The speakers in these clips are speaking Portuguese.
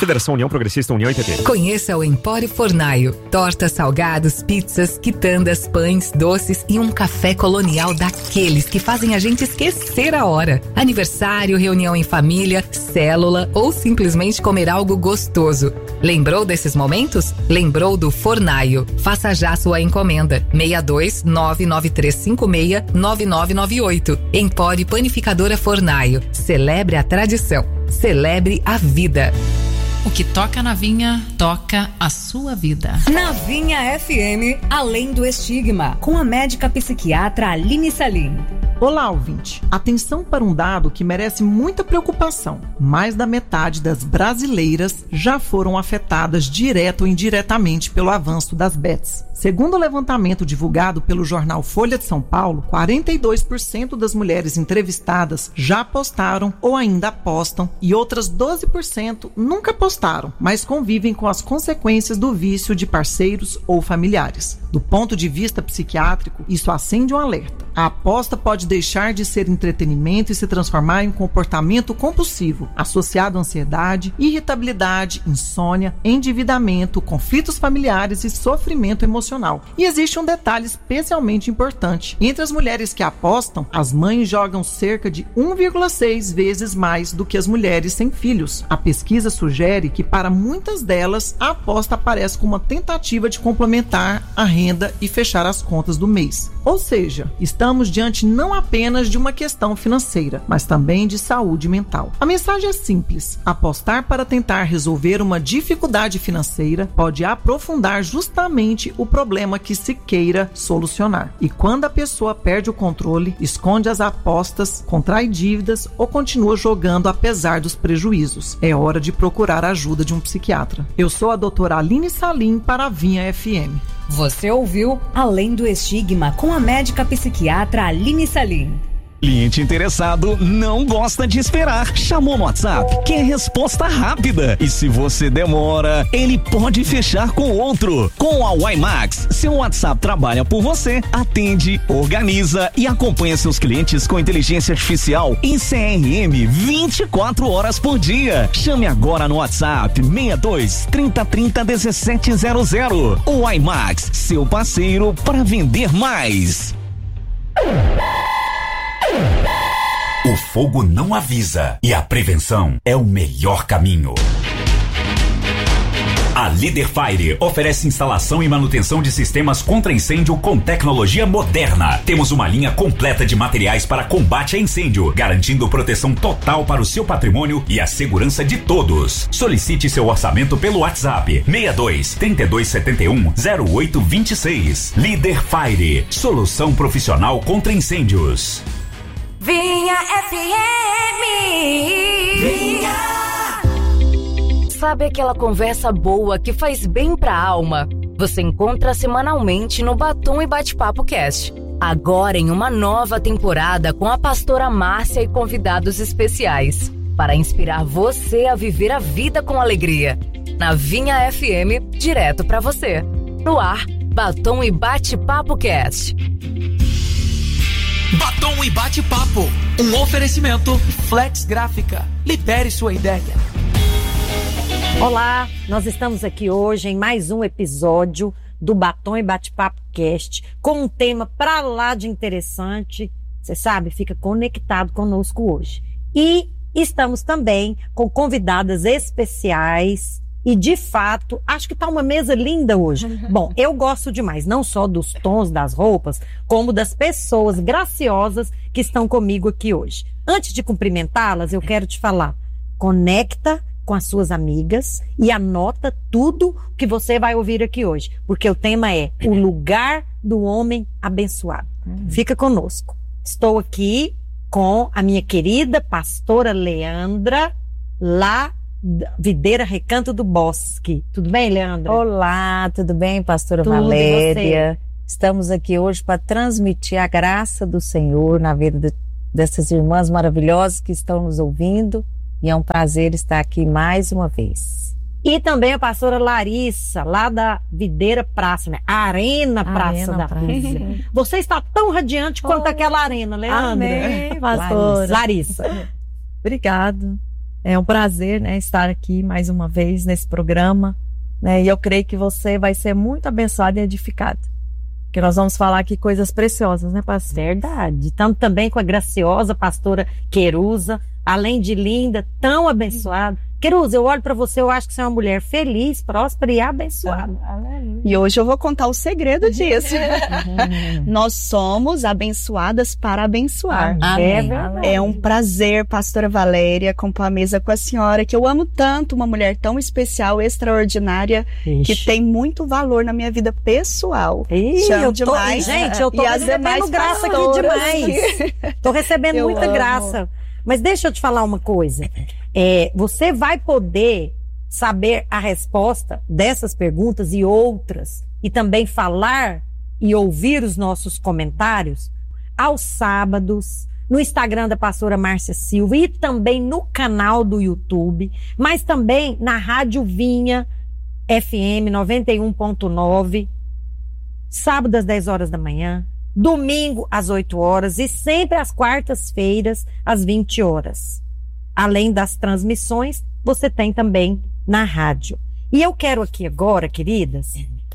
Federação União Progressista União e PT. Conheça o Empório Fornaio. Tortas, salgados, pizzas, quitandas, pães, doces e um café colonial daqueles que fazem a gente esquecer a hora. Aniversário, reunião em família, célula ou simplesmente comer algo gostoso. Lembrou desses momentos? Lembrou do Fornaio. Faça já sua encomenda. 62 99356 9998. Empório Panificadora Fornaio. Celebre a tradição. Celebre a vida. O que toca na Vinha, toca a sua vida. Na Vinha FM, Além do Estigma, com a médica psiquiatra Aline Salim. Olá, ouvinte. Atenção para um dado que merece muita preocupação. Mais da metade das brasileiras já foram afetadas direta ou indiretamente pelo avanço das bets. Segundo o levantamento divulgado pelo jornal Folha de São Paulo, 42% das mulheres entrevistadas já apostaram ou ainda apostam e outras 12% nunca apostaram, mas convivem com as consequências do vício de parceiros ou familiares. Do ponto de vista psiquiátrico, isso acende um alerta. A aposta pode deixar de ser entretenimento e se transformar em comportamento compulsivo, associado à ansiedade, irritabilidade, insônia, endividamento, conflitos familiares e sofrimento emocional. E existe um detalhe especialmente importante. Entre as mulheres que apostam, as mães jogam cerca de 1,6 vezes mais do que as mulheres sem filhos. A pesquisa sugere que para muitas delas, a aposta aparece como uma tentativa de complementar a renda e fechar as contas do mês. Ou seja, estamos diante não apenas de uma questão financeira, mas também de saúde mental. A mensagem é simples: apostar para tentar resolver uma dificuldade financeira pode aprofundar justamente o problema que se queira solucionar. E quando a pessoa perde o controle, esconde as apostas, contrai dívidas ou continua jogando apesar dos prejuízos, é hora de procurar a ajuda de um psiquiatra. Eu sou a doutora Aline Salim para a Vinha FM. Você ouviu Além do Estigma com a médica psiquiatra Aline Salim. Cliente interessado não gosta de esperar. Chamou no WhatsApp, quer resposta rápida. E se você demora, ele pode fechar com outro. Com a WiMax, seu WhatsApp trabalha por você, atende, organiza e acompanha seus clientes com inteligência artificial em CRM 24 horas por dia. Chame agora no WhatsApp 62 3030 1700. O WiMax, seu parceiro para vender mais. O fogo não avisa e a prevenção é o melhor caminho. A Líder Fire oferece instalação e manutenção de sistemas contra incêndio com tecnologia moderna. Temos uma linha completa de materiais para combate a incêndio, garantindo proteção total para o seu patrimônio e a segurança de todos. Solicite seu orçamento pelo WhatsApp 62 3271 0826. Líder Fire, solução profissional contra incêndios. Vinha FM. Vinha. Sabe aquela conversa boa que faz bem pra alma? Você encontra semanalmente no Batom e Bate-Papo Cast. Agora em uma nova temporada com a pastora Márcia e convidados especiais. Para inspirar você a viver a vida com alegria. Na Vinha FM, direto pra você. No ar, Batom e Bate-Papo Cast. Batom e Bate-Papo, um oferecimento Flex Gráfica. Libere sua ideia. Olá, nós estamos aqui hoje em mais um episódio do Batom e Bate-Papo Cast, com um tema pra lá de interessante. Você sabe, fica conectado conosco hoje. E estamos também com convidadas especiais. E, de fato, acho que tá uma mesa linda hoje. Bom, eu gosto demais, não só dos tons das roupas, como das pessoas graciosas que estão comigo aqui hoje. Antes de cumprimentá-las, eu quero te falar, conecta com as suas amigas e anota tudo que você vai ouvir aqui hoje, porque o tema é o lugar do homem abençoado. Fica conosco. Estou aqui com a minha querida pastora Leandra, lá Videira Recanto do Bosque. Tudo bem, Leandra? Olá, tudo bem, pastora Tudo, Valéria? Estamos aqui hoje para transmitir a graça do Senhor na vida dessas irmãs maravilhosas que estão nos ouvindo, e é um prazer estar aqui mais uma vez. E também a pastora Larissa, lá da Videira Praça, né? Arena Praça da Pisa. Você está tão radiante quanto aquela arena, Leandra. Amém, pastora. Larissa. Obrigado. É um prazer, né, estar aqui mais uma vez nesse programa, né, e eu creio que você vai ser muito abençoado e edificado. Porque nós vamos falar aqui coisas preciosas, né, pastor? Verdade. Estamos também com a graciosa pastora Querusa, além de linda, tão abençoada. Querusa, eu olho para você, eu acho que você é uma mulher feliz, próspera e abençoada. E hoje eu vou contar o segredo disso. Nós somos abençoadas para abençoar. Amém. É um prazer, pastora Valéria, compor a mesa com a senhora, que eu amo tanto, uma mulher tão especial, extraordinária, que tem muito valor na minha vida pessoal. Chamo demais. Gente, eu tô recebendo graça aqui demais. Tô recebendo muita graça. Mas deixa eu te falar uma coisa. Você vai poder saber a resposta dessas perguntas e outras, e também falar e ouvir os nossos comentários aos sábados, no Instagram da pastora Márcia Silva e também no canal do YouTube, mas também na Rádio Vinha FM 91.9, sábado às 10 horas da manhã, domingo às 8 horas e sempre às quartas-feiras às 20 horas. Além das transmissões, você tem também na rádio. E eu quero aqui agora, queridas,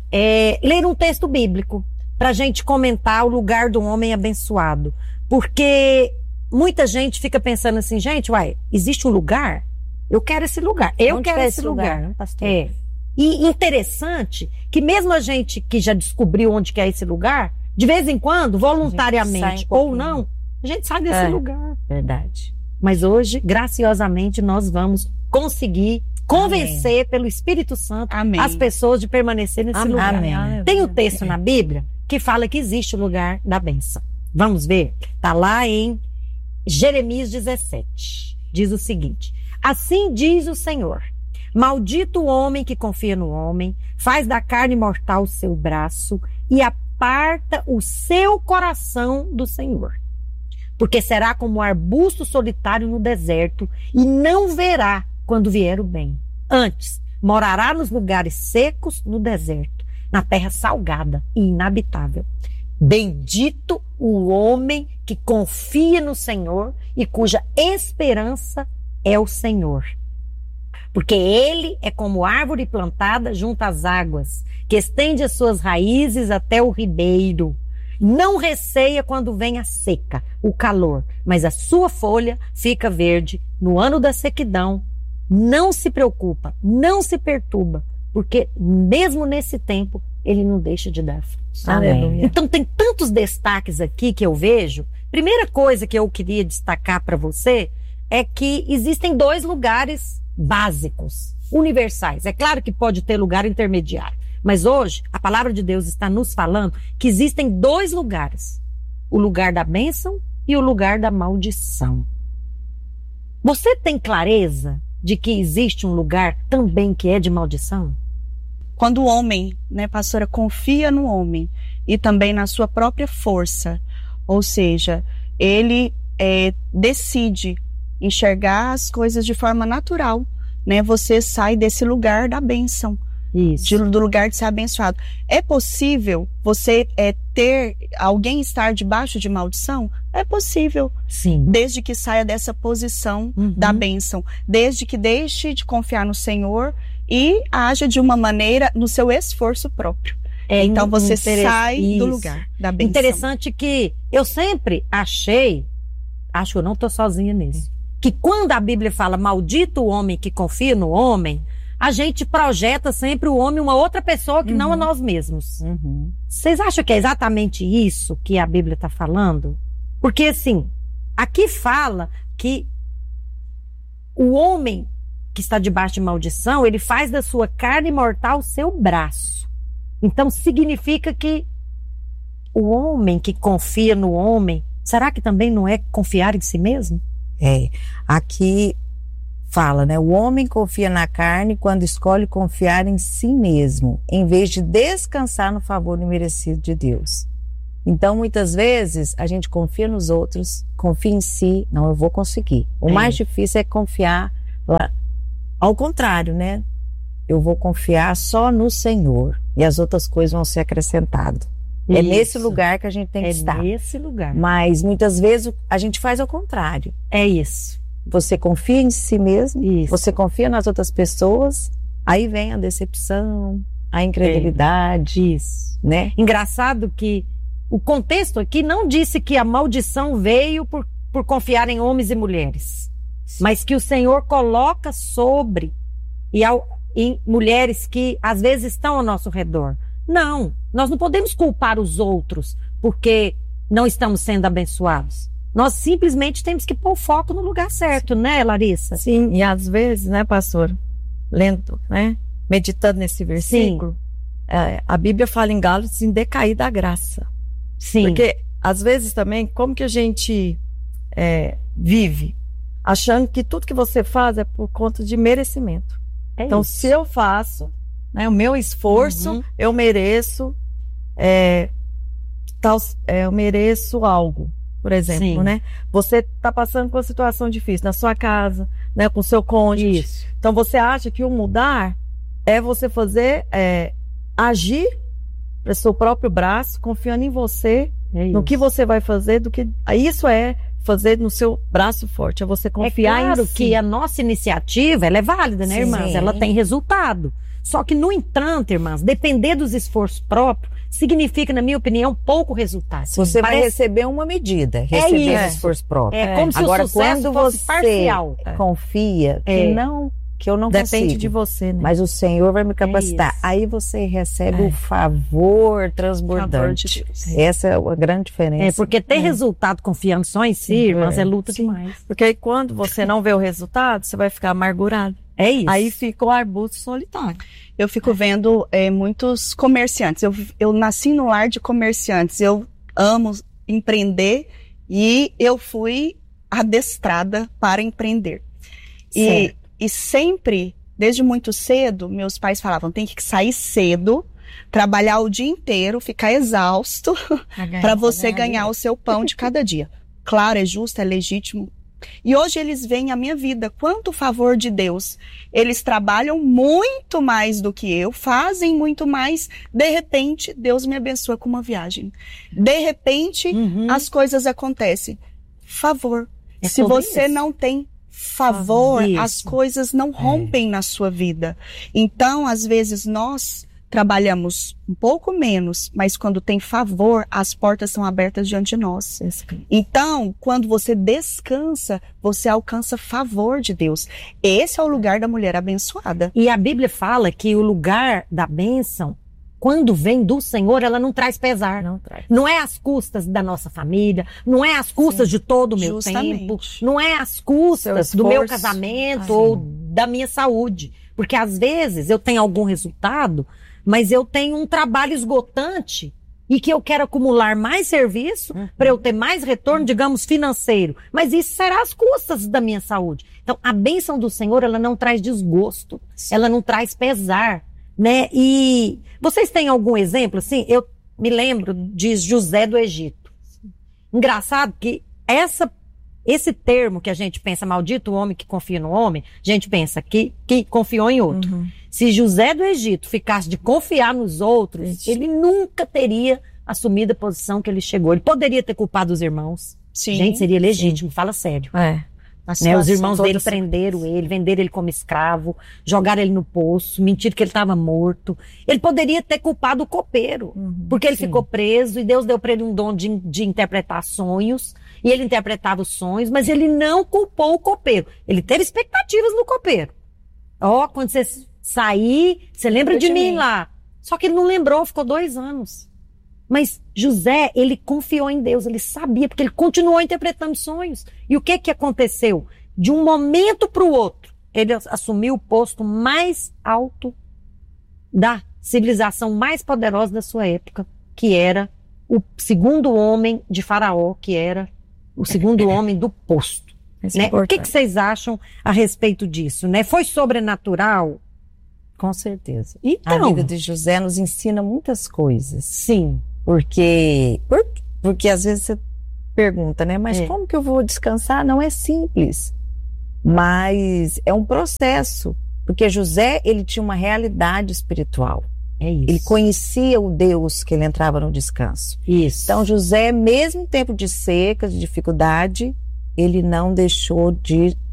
ler um texto bíblico para a gente comentar o lugar do homem abençoado. Porque muita gente fica pensando assim, gente, existe um lugar? Eu quero esse lugar. Eu quero esse lugar. Não, pastor? E interessante que mesmo a gente que já descobriu onde que é esse lugar, de vez em quando, voluntariamente ou não, a gente sai desse lugar. Verdade. Mas hoje, graciosamente, nós vamos conseguir convencer pelo Espírito Santo as pessoas de permanecer nesse lugar. Tem um texto na Bíblia que fala que existe o lugar da bênção. Vamos ver? Está lá em Jeremias 17. Diz o seguinte: assim diz o Senhor, maldito o homem que confia no homem, faz da carne mortal o seu braço e aparta o seu coração do Senhor. Porque será como um arbusto solitário no deserto e não verá quando vier o bem. Antes, morará nos lugares secos no deserto, na terra salgada e inabitável. Bendito o homem que confia no Senhor e cuja esperança é o Senhor. Porque ele é como árvore plantada junto às águas, que estende as suas raízes até o ribeiro. Não receia quando vem a seca, o calor, mas a sua folha fica verde no ano da sequidão. Não se preocupa, não se perturba, porque mesmo nesse tempo, ele não deixa de dar frutos. Aleluia. Então tem tantos destaques aqui que eu vejo. Primeira coisa que eu queria destacar para você é que existem 2 lugares básicos, universais. É claro que pode ter lugar intermediário. Mas hoje, a palavra de Deus está nos falando que existem 2 lugares. O lugar da bênção e o lugar da maldição. Você tem clareza de que existe um lugar também que é de maldição? Quando o homem, né, pastora, confia no homem e também na sua própria força, ou seja, ele decide enxergar as coisas de forma natural, né? Você sai desse lugar da bênção. Do lugar de ser abençoado. É possível você ter alguém estar debaixo de maldição? É possível. Sim. Desde que saia dessa posição da bênção. Desde que deixe de confiar no Senhor e haja de uma maneira no seu esforço próprio. Então você sai do lugar da bênção. Interessante que eu sempre achei, acho que eu não estou sozinha nisso, que quando a Bíblia fala maldito o homem que confia no homem, a gente projeta sempre o homem uma outra pessoa que não a nós mesmos. Vocês acham que é exatamente isso que a Bíblia está falando? Porque assim, aqui fala que o homem que está debaixo de maldição, ele faz da sua carne mortal o seu braço. Então significa que o homem que confia no homem, será que também não é confiar em si mesmo? Aqui fala, né? O homem confia na carne quando escolhe confiar em si mesmo, em vez de descansar no favor imerecido de Deus. Então, muitas vezes, a gente confia nos outros, confia em si, não, eu vou conseguir. O mais difícil é confiar lá. Ao contrário, né? Eu vou confiar só no Senhor e as outras coisas vão ser acrescentadas. É nesse lugar que a gente tem que estar. É nesse lugar. Mas, muitas vezes, a gente faz ao contrário. É isso. você confia em si mesmo, você confia nas outras pessoas, aí vem a decepção, a incredulidade, né? Engraçado que o contexto aqui não disse que a maldição veio por confiar em homens e mulheres, mas que o Senhor coloca sobre em mulheres que às vezes estão ao nosso redor. Não, nós não podemos culpar os outros porque não estamos sendo abençoados. Nós simplesmente temos que pôr o foco no lugar certo, né, Larissa? Sim, e às vezes, né, pastor, lendo, né, meditando nesse versículo, a Bíblia fala em Gálatas em decair da graça. Sim. Porque às vezes também, como que a gente vive achando que tudo que você faz é por conta de merecimento. Então, se eu faço, né, o meu esforço, eu mereço eu mereço algo, por exemplo, né? Você está passando por uma situação difícil na sua casa, né, com o seu cônjuge. Isso. Então, você acha que o mudar é você fazer, agir para o seu próprio braço, confiando em você, no que você vai fazer, isso é fazer no seu braço forte, é você confiar em si. É claro que a nossa iniciativa, ela é válida, né, irmãs? Ela tem resultado. Só que, no entanto, irmãs, depender dos esforços próprios significa, na minha opinião, pouco resultado. Você vai receber uma medida, receber o esforço próprio. É como se agora, o sucesso quando fosse você parcial. Confia que eu não depende consigo, de você, né? mas o Senhor vai me capacitar. Aí você recebe o favor transbordante. Essa é a grande diferença. Porque ter resultado confiando só em si, irmãs, é luta demais. Porque aí quando você não vê o resultado, você vai ficar amargurado. É isso. Aí fica o arbusto solitário. Eu fico vendo muitos comerciantes. Eu nasci no lar de comerciantes. Eu amo empreender e eu fui adestrada para empreender. E sempre, desde muito cedo, meus pais falavam, tem que sair cedo, trabalhar o dia inteiro, ficar exausto, para você ganhar o seu pão de cada dia. Claro, é justo, é legítimo. E hoje eles veem a minha vida, quanto favor de Deus. Eles trabalham muito mais do que eu, fazem muito mais. De repente, Deus me abençoa com uma viagem. De repente, as coisas acontecem. Favor. Se você não tem favor, as coisas não rompem na sua vida. Então, às vezes, nós trabalhamos um pouco menos, mas quando tem favor, as portas são abertas diante de nós. Então, quando você descansa, você alcança favor de Deus. Esse é o lugar da mulher abençoada. E a Bíblia fala que o lugar da bênção, quando vem do Senhor, ela não traz pesar. Não é às custas da nossa família, não é às custas de todo o meu tempo, não é às custas do meu casamento ou da minha saúde. Porque às vezes eu tenho algum resultado, mas eu tenho um trabalho esgotante e que eu quero acumular mais serviço para eu ter mais retorno, digamos, financeiro. Mas isso será às custas da minha saúde. Então, a bênção do Senhor, ela não traz desgosto, ela não traz pesar, né? E vocês têm algum exemplo, assim? Eu me lembro de José do Egito. Engraçado que esse termo que a gente pensa, maldito o homem que confia no homem, a gente pensa que confiou em outro. Se José do Egito ficasse de confiar nos outros, ele nunca teria assumido a posição que ele chegou. Ele poderia ter culpado os irmãos. Gente, seria legítimo, fala sério. Né? Os irmãos dele prenderam ele, venderam ele como escravo, jogaram ele no poço, mentiram que ele estava morto. Ele poderia ter culpado o copeiro, porque ele ficou preso e Deus deu para ele um dom de interpretar sonhos, e ele interpretava os sonhos, mas ele não culpou o copeiro. Ele teve expectativas no copeiro. Quando você sair, você lembra de mim lá. Só que ele não lembrou, ficou 2 anos. Mas José, ele confiou em Deus, ele sabia, porque ele continuou interpretando sonhos. E o que aconteceu? De um momento para o outro, ele assumiu o posto mais alto da civilização mais poderosa da sua época, que era o segundo homem de Faraó, que era o segundo homem do posto. Né? O que vocês acham a respeito disso? Né? Foi sobrenatural? Com certeza. Então, a vida de José nos ensina muitas coisas. Sim. Porque às vezes você pergunta, né? Mas como que eu vou descansar? Não é simples. Mas é um processo. Porque José, ele tinha uma realidade espiritual. É isso. Ele conhecia o Deus que ele entrava no descanso. Isso. Então José, mesmo em tempo de seca, de dificuldade, ele não deixou de